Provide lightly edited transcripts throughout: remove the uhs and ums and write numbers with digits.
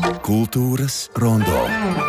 Kultūras rondo.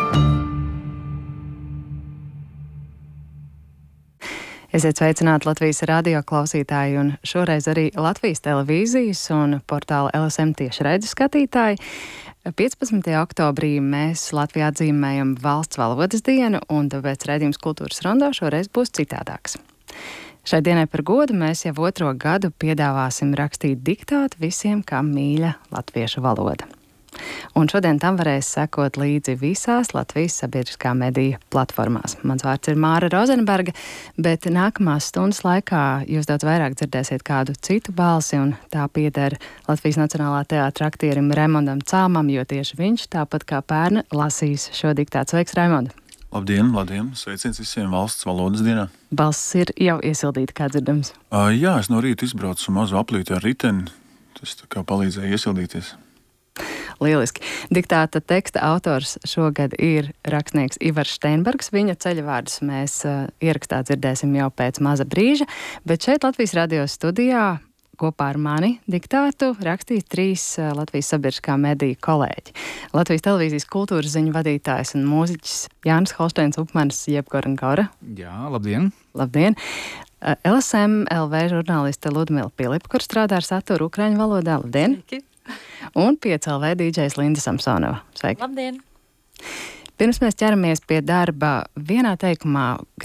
Esiet sveicināti Latvijas radio klausītāji un šoreiz arī Latvijas televīzijas un portāla LSM tiešraidžu skatītāji. 15. oktobrī mēs Latvijā atzīmējam valsts valodas dienu, un tāpēc raidījums Kultūras rondo šoreiz būs citādāks. Šai dienai par godu mēs jau 2. gadu piedāvāsim rakstīt diktātu visiem, kam mīļa latviešu valoda. Un šodien tam varēs sekot līdzi visās Latvijas sabiedriskā mediju platformās. Mans vārds ir Māra Rozenberga, bet nākamās stundas laikā jūs daudz vairāk dzirdēsiet kādu citu balsi, un tā pieder Latvijas Nacionālā teātra aktierim Raimondam Calmam, jo tieši viņš, tāpat kā pērn, lasīs šo diktātu. Sveiks, Raimond! Labdien, labdien! Sveiciens visiem valsts valodas dienā! Balss ir jau iesildīta, kā dzirdams. Jā, es no rīta izbraucu mazu aplīti ar riteni. Tas tā kā palīdzēja iesildīties. Lieliski. Diktāta teksta autors šogad ir rakstnieks Ivars Steinbergs. Viņa ceļavārdus mēs ierakstā dzirdēsim jau pēc maza brīža, bet šeit Latvijas radio studijā kopā ar mani diktātu rakstīs 3 Latvijas sabiedriskā mediju kolēģi. Latvijas televīzijas kultūras ziņu vadītājs un mūziķis Jānis Holsteins Upmanis, jeb Gorangora. Jā, labdien! Labdien! LSM LV žurnāliste Ludmila Pilipa, kur strādā ar saturu ukraiņu valodā. Labdien! Sveiki. Un 5LV dīdžejs Linda Samsonova. Sveiki! Labdien! Pirms mēs ķeramies pie darba, vienā teikumā